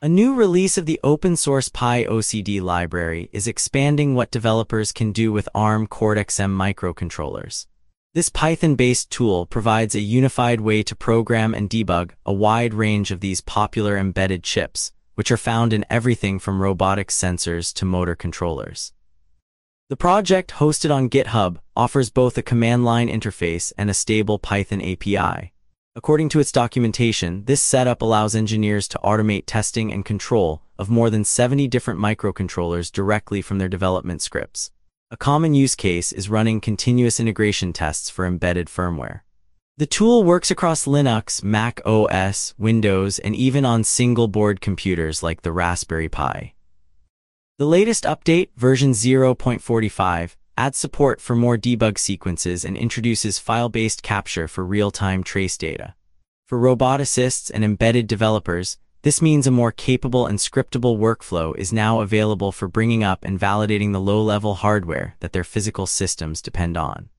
A new release of the open-source PyOCD library is expanding what developers can do with ARM Cortex-M microcontrollers. This Python-based tool provides a unified way to program and debug a wide range of these popular embedded chips, which are found in everything from robotics sensors to motor controllers. The project, hosted on GitHub, offers both a command-line interface and a stable Python API. According to its documentation, this setup allows engineers to automate testing and control of more than 70 different microcontrollers directly from their development scripts. A common use case is running continuous integration tests for embedded firmware. The tool works across Linux, Mac OS, Windows, and even on single-board computers like the Raspberry Pi. The latest update, version 0.45, adds support for more debug sequences and introduces file-based capture for real-time trace data. For roboticists and embedded developers, this means a more capable and scriptable workflow is now available for bringing up and validating the low-level hardware that their physical systems depend on.